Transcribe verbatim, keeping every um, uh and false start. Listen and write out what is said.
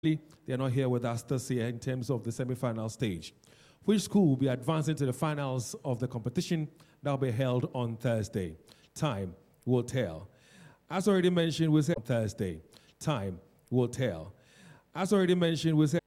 They're not here with us this year in terms of the semi-final stage. Which school will be advancing to the finals of the competition that will be held on Thursday? Time will tell. As already mentioned, we said Thursday. Time will tell. As already mentioned, we said